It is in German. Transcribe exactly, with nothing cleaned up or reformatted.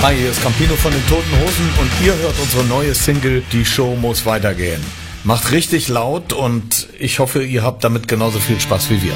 Hi, hier ist Campino von den Toten Hosen und ihr hört unsere neue Single Die Show muss weitergehen. Macht richtig laut und ich hoffe, ihr habt damit genauso viel Spaß wie wir.